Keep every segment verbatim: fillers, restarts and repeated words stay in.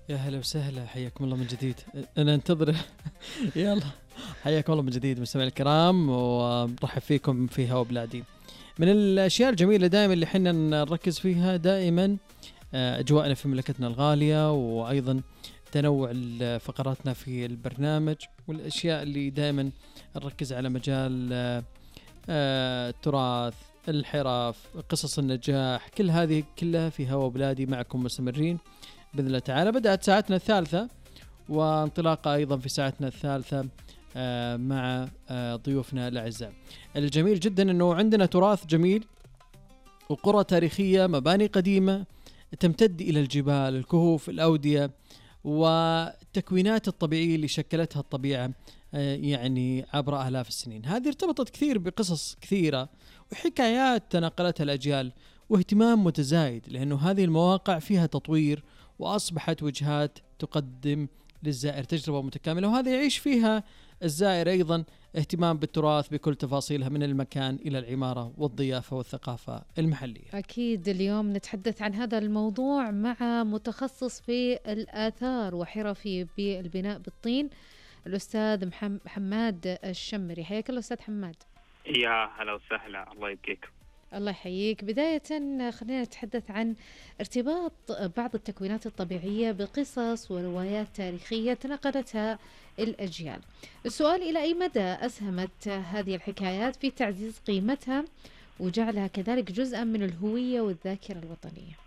يا هلا وسهلا، حياكم الله من جديد. أنا أنتظر. يلا، حياكم الله من جديد مستمعي الكرام، ونرحب فيكم في هوا بلادي. من الأشياء الجميلة دائما اللي حنا نركز فيها دائما آه، أجواءنا في مملكتنا الغالية، وأيضا تنوع ال- فقراتنا في البرنامج، والأشياء اللي دائما نركز على مجال آه، آه، التراث، الحرف، قصص النجاح، كل هذه كلها في هوا بلادي معكم مستمرين بإذن الله تعالى. بدأت ساعتنا الثالثة، وانطلاقة أيضا في ساعتنا الثالثة آه، مع آه، ضيوفنا الأعزاء. الجميل جدا أنه عندنا تراث جميل وقرى تاريخية، مباني قديمة تمتد إلى الجبال، الكهوف، الأودية، والتكوينات الطبيعية اللي شكلتها الطبيعة آه، يعني عبر آلاف السنين. هذه ارتبطت كثير بقصص كثيرة وحكايات تناقلتها الأجيال، واهتمام متزايد، لأنه هذه المواقع فيها تطوير وأصبحت وجهات تقدم للزائر تجربة متكاملة، وهذا يعيش فيها الزائر أيضا اهتمام بالتراث بكل تفاصيلها، من المكان إلى العمارة والضيافة والثقافة المحلية. أكيد اليوم نتحدث عن هذا الموضوع مع متخصص في الآثار وحرفي بالبناء بالطين، الأستاذ محم- حماد الشمري. حياك الله أستاذ حماد. يا هلا وسهلا، الله يبقيك. الله يحييك. بداية خلينا نتحدث عن ارتباط بعض التكوينات الطبيعية بقصص وروايات تاريخية تناقلتها الأجيال. السؤال: إلى أي مدى أسهمت هذه الحكايات في تعزيز قيمتها وجعلها كذلك جزءا من الهوية والذاكرة الوطنية؟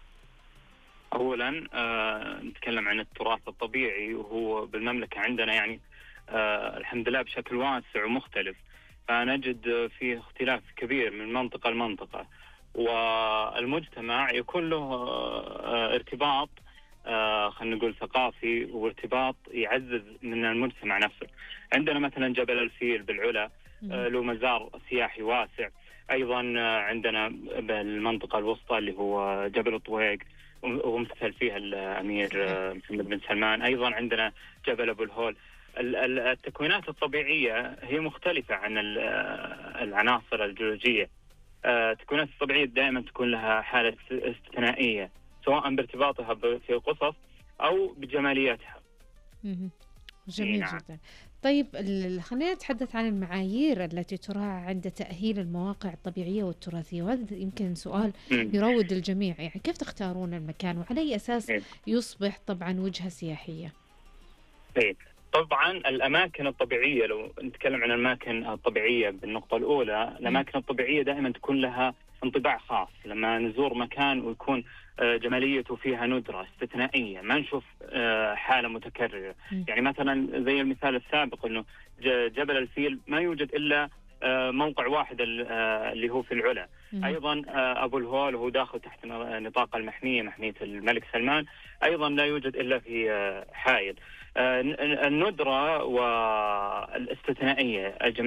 أولا آه نتكلم عن التراث الطبيعي، وهو بالمملكة عندنا يعني آه الحمد لله بشكل واسع ومختلف، فنجد فيه اختلاف كبير من منطقة لمنطقة، والمجتمع يكون له آه ارتباط آه خلينا نقول ثقافي، وارتباط يعزز من المجتمع نفسه. عندنا مثلا جبل الفيل بالعلا آه له مزار سياحي واسع. أيضا آه عندنا بالمنطقة الوسطى اللي هو جبل الطويق، ومثل فيها الأمير آه محمد بن سلمان. أيضا عندنا جبل أبو الهول. التكوينات الطبيعية هي مختلفة عن العناصر الجيولوجية. التكوينات الطبيعية دائما تكون لها حالة استثنائية، سواء بارتباطها في قصص أو بجمالياتها. جميل نعم. جدا. طيب ال- خلينا نتحدث عن المعايير التي تراعى عند تأهيل المواقع الطبيعية والتراثية، وهذا يمكن سؤال مم. يروج الجميع. يعني كيف تختارون المكان وعلى أي أساس إيه. يصبح طبعا وجهة سياحية؟ إيه. طبعا الأماكن الطبيعية، لو نتكلم عن الأماكن الطبيعية بالنقطة الأولى، الأماكن الطبيعية دائما تكون لها انطباع خاص. لما نزور مكان ويكون آه، جماليته فيها ندرة استثنائية، ما نشوف آه، حالة متكررة. م. يعني مثلا زي المثال السابق أنه ج- جبل الفيل ما يوجد إلا آه، موقع واحد ال- آه، اللي هو في العلا. م. أيضا آه، أبو الهول وهو داخل تحت نطاق المحمية، محمية الملك سلمان، أيضا لا يوجد إلا في آه، حائل. آه، الندرة والاستثنائية